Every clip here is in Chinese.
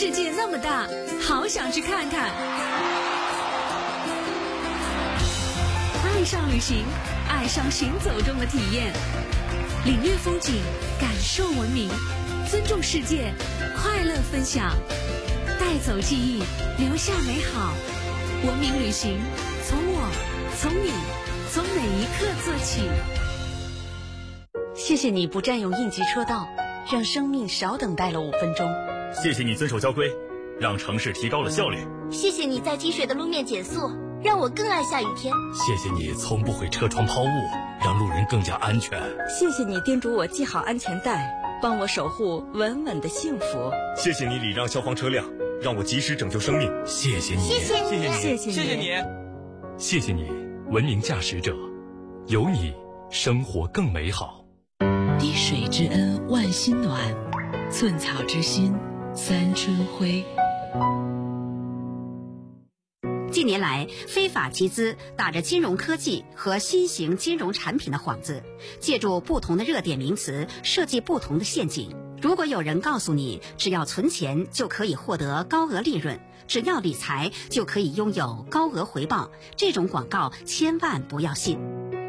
世界那么大，好想去看看。爱上旅行，爱上行走中的体验，领略风景，感受文明，尊重世界，快乐分享，带走记忆，留下美好。文明旅行，从我，从你，从每一刻做起。 谢谢你不占用应急车道，让生命少等待了5分钟。 谢谢你遵守交规，让城市提高了效率。 谢谢你在积水的路面减速，让我更爱下雨天。 谢谢你从不会车窗抛物，让路人更加安全。 谢谢你叮嘱我系好安全带，帮我守护稳稳的幸福。 谢谢你礼让消防车辆，让我及时拯救生命。 谢谢你， 谢谢你， 谢谢你， 谢谢你， 谢谢你，文明驾驶者，有你，生活更美好。 滴水之恩，万心暖；寸草之心，三春晖。 近年来，非法集资打着金融科技和新型金融产品的幌子，借助不同的热点名词设计不同的陷阱。如果有人告诉你，只要存钱就可以获得高额利润，只要理财就可以拥有高额回报，这种广告千万不要信。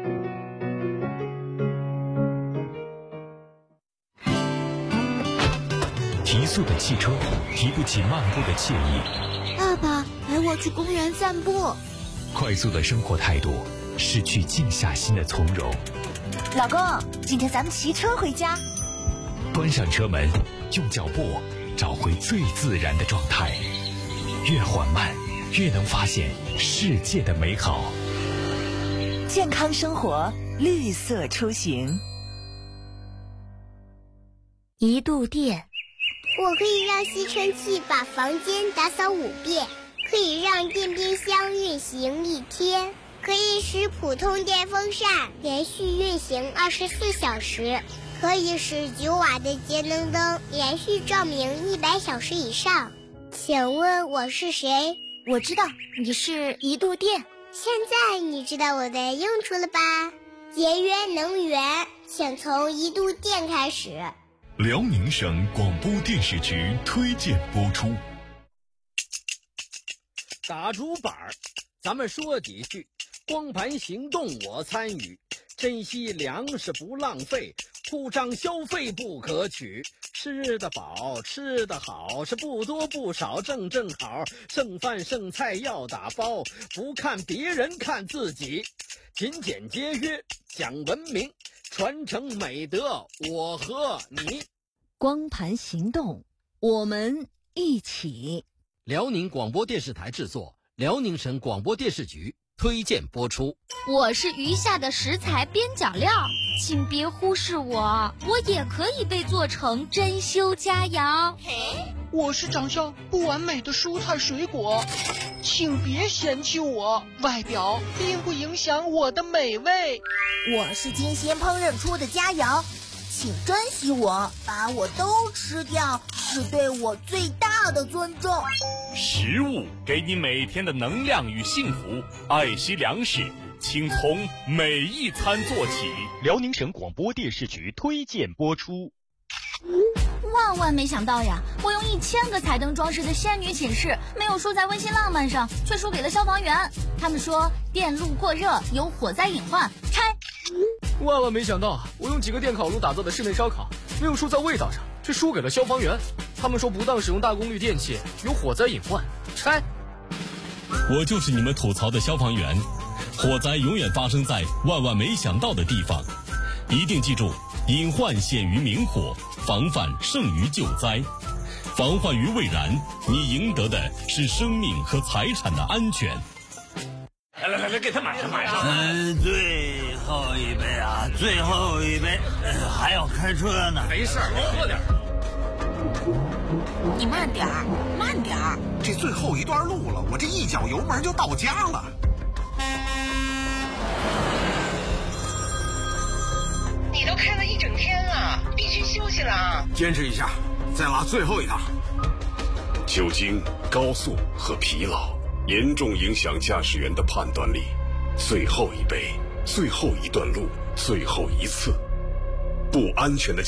提速的汽车提不起漫步的惬意。 爸爸，陪我去公园散步。 快速的生活态度失去静下心的从容。 老公，今天咱们骑车回家。 关上车门，用脚步找回最自然的状态。越缓慢，越能发现世界的美好。 健康生活，绿色出行。 一度电。 我可以让吸尘器把房间打扫5遍，可以让电冰箱运行1天，可以使普通电风扇连续运行24小时，可以使9瓦的节能灯连续照明100小时以上。请问我是谁？ 我知道，你是一度电。 现在你知道我的用处了吧？节约能源，请从一度电开始。 辽宁省广播电视局推荐播出。 打竹板儿，咱们说几句。光盘行动我参与，珍惜粮食不浪费，铺张消费不可取。吃得饱，吃得好，是不多不少，正好。剩饭剩菜要打包，不看别人看自己。勤俭节约讲文明，传承美德我和你。 光盘行动，我们一起。 辽宁广播电视台制作，辽宁省广播电视局推荐播出。 我是余下的食材边角料，请别忽视我，我也可以被做成珍馐佳肴。 我是长相不完美的蔬菜水果，请别嫌弃我，外表并不影响我的美味。 我是精心烹饪出的佳肴，请珍惜我，把我都吃掉是对我最大的尊重。 食物给你每天的能量与幸福，爱惜粮食，请从每一餐做起。 辽宁省广播电视局推荐播出。 万没想到呀，我用1000个彩灯装饰的仙女寝室，没有输在温馨浪漫上，却输给了消防员。他们说电路过热有火灾隐患，拆。 万没想到，我用几个电烤炉打造的室内烧烤，没有输在味道上，却输给了消防员。他们说不当使用大功率电器有火灾隐患，拆。 我就是你们吐槽的消防员，火灾永远发生在万没想到的地方。一定记住，隐患显于明火，防范胜于救灾。防患于未然，你赢得的是生命和财产的安全。 来，给他买上。 最后一杯啊，最后一杯，还要开车呢。 没事，你喝点。 你慢点儿，慢点儿。 这最后一段路了，我这一脚油门就到家了。 你都开了一整天了，必须休息了啊！ 坚持一下，再拉最后一趟。 酒精、高速和疲劳严重影响驾驶员的判断力。最后一杯，最后一段路，最后一次，不安全的